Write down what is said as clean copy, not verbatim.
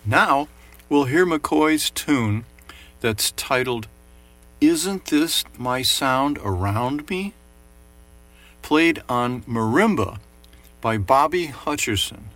Now we'll hear McCoy's tune that's titled Isn't This My Sound Around Me? Played on marimba by Bobby Hutcherson.